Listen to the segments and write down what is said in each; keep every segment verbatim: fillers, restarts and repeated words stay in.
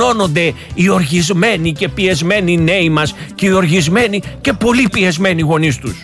μεγαλώνονται οι οργισμένοι και πιεσμένοι νέοι μας και οι οργισμένοι και πολύ πιεσμένοι γονείς τους.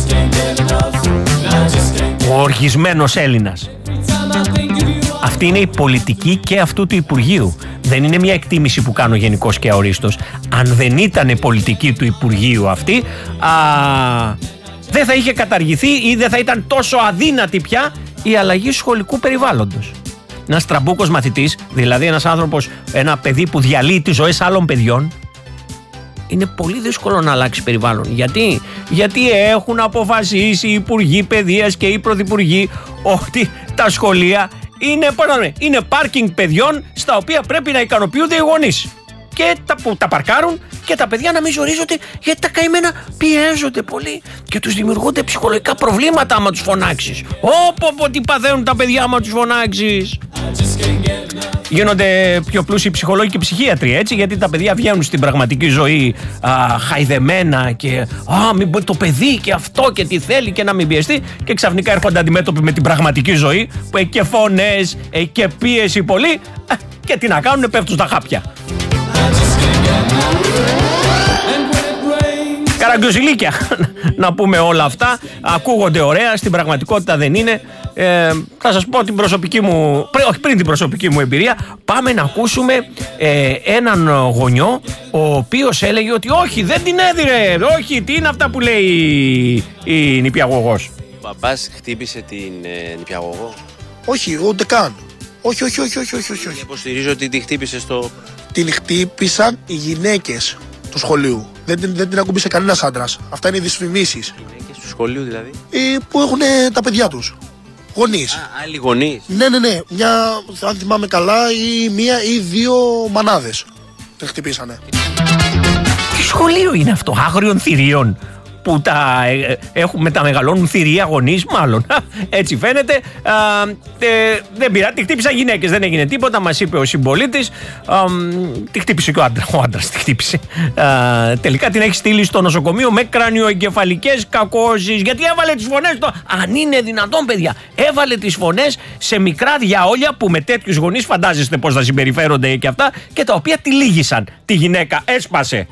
Ο οργισμένος Έλληνας. Αυτή είναι η πολιτική και αυτού του Υπουργείου. Δεν είναι μια εκτίμηση που κάνω γενικώς και αορίστος. Αν δεν ήταν πολιτική του Υπουργείου αυτή, α, δεν θα είχε καταργηθεί ή δεν θα ήταν τόσο αδύνατη πια η αλλαγή σχολικού περιβάλλοντος. Ένας τραμπούκος μαθητής, δηλαδή ένας άνθρωπος, ένα παιδί που διαλύει τις ζωές άλλων παιδιών, είναι πολύ δύσκολο να αλλάξει περιβάλλον. Γιατί? Γιατί έχουν αποφασίσει οι υπουργοί παιδείας και οι πρωθυπουργοί ότι τα σχολεία είναι, είναι πάρκινγκ παιδιών στα οποία πρέπει να ικανοποιούνται οι γονείς. Και τα, που τα παρκάρουν και τα παιδιά να μην ζορίζονται, γιατί τα καημένα πιέζονται πολύ και τους δημιουργούνται ψυχολογικά προβλήματα άμα τους φωνάξεις. Όπο πω τι παθαίνουν τα παιδιά άμα τους φωνάξεις. Γίνονται πιο πλούσιοι ψυχολόγοι και ψυχίατροι, έτσι, γιατί τα παιδιά βγαίνουν στην πραγματική ζωή α, χαϊδεμένα και α, μην, το παιδί και αυτό και τι θέλει και να μην πιεστεί, και ξαφνικά έρχονται αντιμέτωποι με την πραγματική ζωή που έχει και φωνές, έχει και πίεση πολύ, α, και τι να κάνουν, πέφτουν στα χάπια. Καραγκιόζηλίκια να πούμε όλα αυτά. Ακούγονται ωραία, στην πραγματικότητα δεν είναι. ε, Θα σας πω την προσωπική μου, πρι, όχι πριν την προσωπική μου εμπειρία. Πάμε να ακούσουμε ε, έναν γονιό ο οποίος έλεγε ότι όχι, δεν την έδιρε, όχι, τι είναι αυτά που λέει η νηπιαγωγός. Ο μπαμπάς χτύπησε την ε, νηπιαγωγό? Όχι, ούτε καν. Όχι, όχι, όχι, όχι, όχι, όχι. Υποστηρίζω ότι τη χτύπησε στο... Την χτύπησαν οι γυναίκες του σχολείου. Δεν, δεν, δεν την ακούμπησε κανένας άντρας. Αυτά είναι οι δυσφημίσεις. Γυναίκες του σχολείου δηλαδή? Ε, που έχουν τα παιδιά τους. Γονείς. Α, άλλοι γονείς. Ναι, ναι, ναι. Μια, αν θυμάμαι καλά, ή μία ή δύο μανάδες την χτυπήσανε. Τι σχολείο είναι αυτό, άγριων θηρίων, που τα ε, έχουμε, τα μεγαλώνουν θηρία γονείς, μάλλον. Έτσι φαίνεται. Α, ε, δεν πειρά, τη χτύπησαν γυναίκες, δεν έγινε τίποτα, μας είπε ο συμπολίτης. Α, τη χτύπησε και ο άντρας, ο άντρας τη χτύπησε. Α, τελικά την έχει στείλει στο νοσοκομείο με κρανιοεγκεφαλικές κακώσεις, γιατί έβαλε τις φωνές, το, αν είναι δυνατόν παιδιά, έβαλε τις φωνές σε μικρά διαόλια που με τέτοιους γονείς φαντάζεστε πώς θα συμπεριφέρονται και αυτά, και τα οποία τη λύγησαν. Τη γυναίκα έσπασε.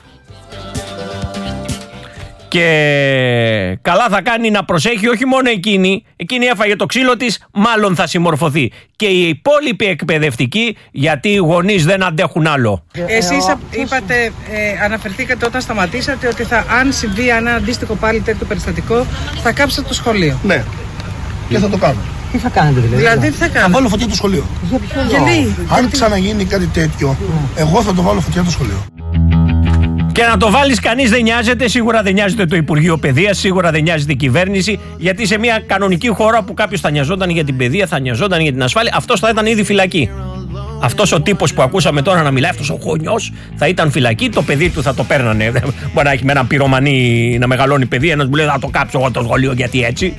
Και καλά θα κάνει να προσέχει, όχι μόνο εκείνη, εκείνη έφαγε το ξύλο της, μάλλον θα συμμορφωθεί. Και οι υπόλοιποι εκπαιδευτικοί, γιατί οι γονείς δεν αντέχουν άλλο. Εσείς είπατε, ε, αναφερθήκατε όταν σταματήσατε ότι θα, αν συμβεί ένα αντίστοιχο πάλι τέτοιο περιστατικό, θα κάψετε το σχολείο. Ναι, και θα το κάνω. Τι θα κάνετε δηλαδή? Δηλαδή τι θα κάνετε? Θα βάλω φωτιά το σχολείο. Για ποιο λόγο? Γιατί? Αν ξαναγίνει κάτι τέτοιο, εγώ θα το βάλω φωτιά το σχολείο. Και να το βάλεις κανείς δεν νοιάζεται, σίγουρα δεν νοιάζεται το Υπουργείο Παιδείας, σίγουρα δεν νοιάζεται η κυβέρνηση, γιατί σε μια κανονική χώρα που κάποιος θα νοιαζόταν για την παιδεία, θα νοιαζόταν για την ασφάλεια, αυτός θα ήταν ήδη φυλακή. Αυτός ο τύπος που ακούσαμε τώρα να μιλάει, αυτός ο γονιός, θα ήταν φυλακή, το παιδί του θα το παίρνανε. Μπορεί να έχει με έναν πυρομανί να μεγαλώνει παιδί, ένας μου λέει θα το κάψω εγώ το σχολείο, γιατί έτσι.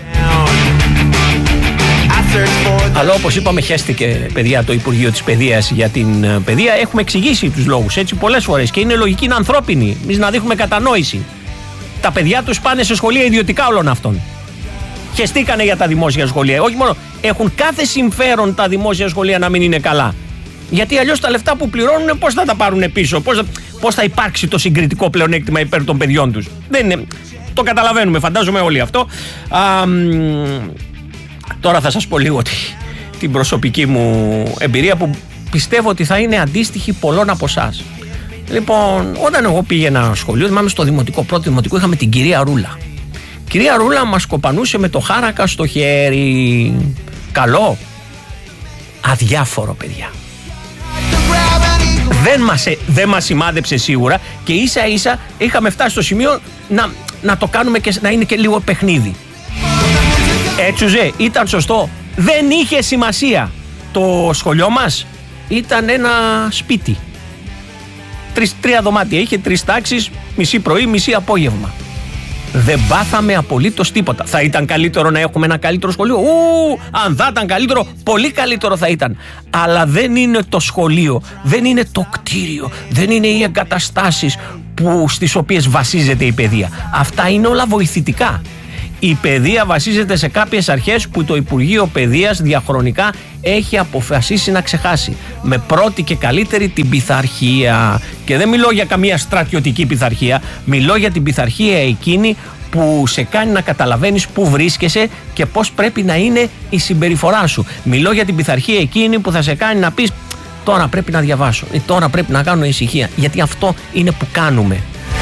Αλλά όπως είπαμε, χέστηκε παιδιά το Υπουργείο της Παιδείας για την παιδεία. Έχουμε εξηγήσει τους λόγους έτσι πολλές φορές και είναι λογική, είναι ανθρώπινη. Εμείς να δείχνουμε κατανόηση. Τα παιδιά τους πάνε σε σχολεία ιδιωτικά όλων αυτών. Χεστήκανε για τα δημόσια σχολεία. Όχι μόνο, έχουν κάθε συμφέρον τα δημόσια σχολεία να μην είναι καλά. Γιατί αλλιώς τα λεφτά που πληρώνουν πώς θα τα πάρουν πίσω, πώς θα, πώς θα υπάρξει το συγκριτικό πλεονέκτημα υπέρ των παιδιών τους. Δεν είναι, το καταλαβαίνουμε, φαντάζομαι όλοι αυτό. Α, Τώρα θα σας πω λίγο την προσωπική μου εμπειρία που πιστεύω ότι θα είναι αντίστοιχη πολλών από εσάς. Λοιπόν, όταν εγώ πήγαινα σχολείο, θυμάμαι στο δημοτικό, πρώτο δημοτικό, είχαμε την κυρία Ρούλα. Η κυρία Ρούλα μας κοπανούσε με το χάρακα στο χέρι. Καλό, αδιάφορο παιδιά. Δεν μας, δεν μας σημάδεψε σίγουρα και ίσα ίσα είχαμε φτάσει στο σημείο να, να το κάνουμε και να είναι και λίγο παιχνίδι. Έτσουζε, ήταν σωστό. Δεν είχε σημασία. Το σχολείο μας ήταν ένα σπίτι. Τρεις, τρία δωμάτια. Είχε τρεις τάξεις, μισή πρωί, μισή απόγευμα. Δεν πάθαμε απολύτως τίποτα. Θα ήταν καλύτερο να έχουμε ένα καλύτερο σχολείο. Ου, αν θα ήταν καλύτερο, πολύ καλύτερο θα ήταν. Αλλά δεν είναι το σχολείο, δεν είναι το κτίριο, δεν είναι οι εγκαταστάσεις που, στις οποίες βασίζεται η παιδεία. Αυτά είναι όλα βοηθητικά. Η παιδεία βασίζεται σε κάποιες αρχές που το Υπουργείο Παιδείας διαχρονικά έχει αποφασίσει να ξεχάσει. Με πρώτη και καλύτερη την πειθαρχία. Και δεν μιλώ για καμία στρατιωτική πειθαρχία, μιλώ για την πειθαρχία εκείνη που σε κάνει να καταλαβαίνεις πού βρίσκεσαι και πώς πρέπει να είναι η συμπεριφορά σου. Μιλώ για την πειθαρχία εκείνη που θα σε κάνει να πεις τώρα πρέπει να διαβάσω ή τώρα πρέπει να κάνω ησυχία, γιατί αυτό είναι που κάνουμε.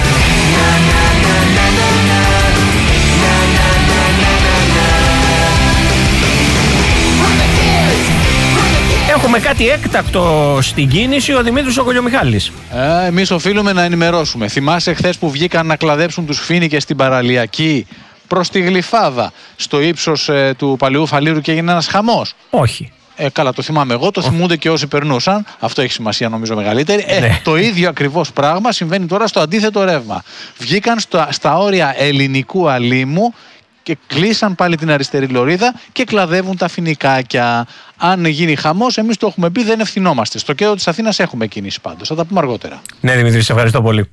Έχουμε κάτι έκτακτο στην κίνηση, ο Δημήτρης ο Κολιομιχάλης. Ε, εμείς οφείλουμε να ενημερώσουμε. Θυμάσαι χθες που βγήκαν να κλαδέψουν τους φοίνικες στην παραλιακή προς τη Γλυφάδα, στο ύψος ε, του Παλαιού Φαλήρου και έγινε ένας χαμός? Όχι. Ε, καλά, το θυμάμαι εγώ, το θυμούνται και όσοι περνούσαν. Αυτό έχει σημασία νομίζω μεγαλύτερη. Ε, Ναι. Το ίδιο ακριβώς πράγμα συμβαίνει τώρα στο αντίθετο ρεύμα. Βγήκαν στο, στα όρια ελληνικού αλίμου και κλείσαν πάλι την αριστερή λωρίδα και κλαδεύουν τα φοινικάκια. Αν γίνει χαμός, εμείς το έχουμε πει, δεν ευθυνόμαστε. Στο κέντρο της Αθήνας έχουμε κίνηση πάντως. Θα τα πούμε αργότερα. Ναι, Δημήτρη, σε ευχαριστώ πολύ.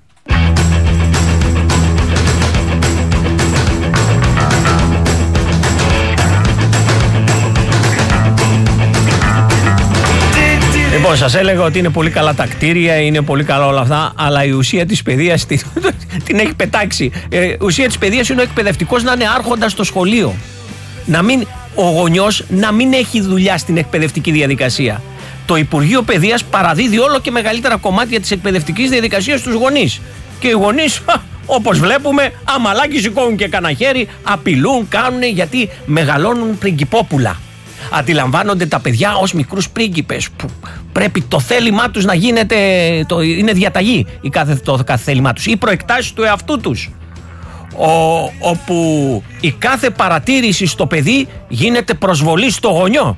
Λοιπόν, σας έλεγα ότι είναι πολύ καλά τα κτίρια, είναι πολύ καλά όλα αυτά, αλλά η ουσία της παιδείας την, την έχει πετάξει. Ε, η ουσία της παιδείας είναι ο εκπαιδευτικός να είναι άρχοντας στο σχολείο. Να μην, ο γονιός να μην έχει δουλειά στην εκπαιδευτική διαδικασία. Το Υπουργείο Παιδείας παραδίδει όλο και μεγαλύτερα κομμάτια της εκπαιδευτικής διαδικασίας στους γονείς. Και οι γονείς, όπως βλέπουμε, αμαλάκι σηκώνουν και κανένα χέρι, απειλούν, κάνουν, γιατί μεγαλώνουν πριγκιπόπουλα. Αντιλαμβάνονται τα παιδιά ως μικρούς πρίγκιπες που πρέπει το θέλημά τους να γίνεται, το, είναι διαταγή η κάθε, το κάθε θέλημά τους ή προεκτάσεις του εαυτού τους, Ο, όπου η κάθε παρατήρηση στο παιδί γίνεται προσβολή στο γονιό.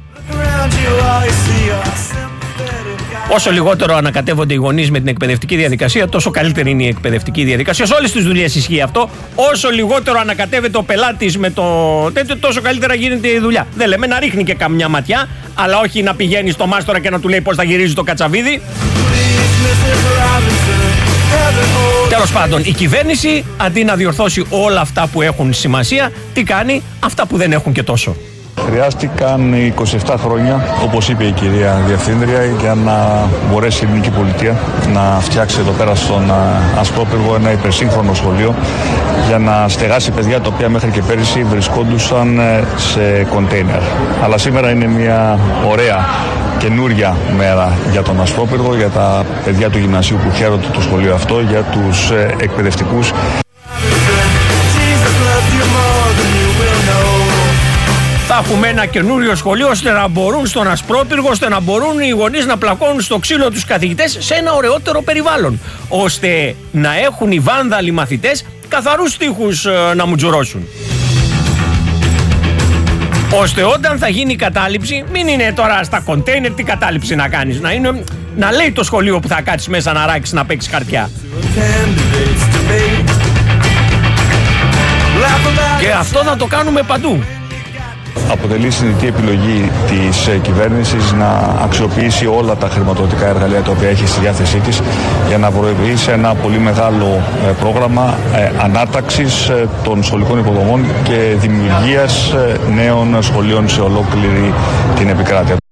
Όσο λιγότερο ανακατεύονται οι γονείς με την εκπαιδευτική διαδικασία, τόσο καλύτερη είναι η εκπαιδευτική διαδικασία. Σε όλες τις δουλειές ισχύει αυτό. Όσο λιγότερο ανακατεύεται ο πελάτης με το τέτοιο, τόσο καλύτερα γίνεται η δουλειά. Δεν λέμε να ρίχνει και καμιά ματιά, αλλά όχι να πηγαίνει στο μάστορα και να του λέει πώς θα γυρίζει το κατσαβίδι. Τέλος πάντων, η κυβέρνηση αντί να διορθώσει όλα αυτά που έχουν σημασία, τι κάνει? Αυτά που δεν έχουν και τόσο. Χρειάστηκαν είκοσι επτά χρόνια, όπως είπε η κυρία Διευθύντρια, για να μπορέσει η ελληνική πολιτεία να φτιάξει εδώ πέρα στον Ασπρόπυργο ένα υπερσύγχρονο σχολείο για να στεγάσει παιδιά τα οποία μέχρι και πέρυσι βρισκόντουσαν σε κοντέινερ. Αλλά σήμερα είναι μια ωραία καινούρια μέρα για τον Ασπρόπυργο, για τα παιδιά του γυμνασίου που χαίρονται το σχολείο αυτό, για τους εκπαιδευτικούς. Θα έχουμε ένα καινούριο σχολείο ώστε να μπορούν στον Ασπρόπυργο, ώστε να μπορούν οι γονείς να πλακώνουν στο ξύλο τους καθηγητές σε ένα ωραιότερο περιβάλλον. Ώστε να έχουν οι βάνδαλοι μαθητές καθαρούς τοίχους ε, να μουτζουρώσουν. Ώστε όταν θα γίνει η κατάληψη, μην είναι τώρα στα κοντέινερ τι κατάληψη να κάνεις. Να, είναι, να λέει το σχολείο που θα κάτσεις μέσα να ράξεις, να παίξεις χαρτιά. Και αυτό θα το κάνουμε παντού. Αποτελεί συνειδητή επιλογή της κυβέρνησης να αξιοποιήσει όλα τα χρηματοδοτικά εργαλεία τα οποία έχει στη διάθεσή της για να προωθήσει ένα πολύ μεγάλο πρόγραμμα ανάταξης των σχολικών υποδομών και δημιουργίας νέων σχολείων σε ολόκληρη την επικράτεια.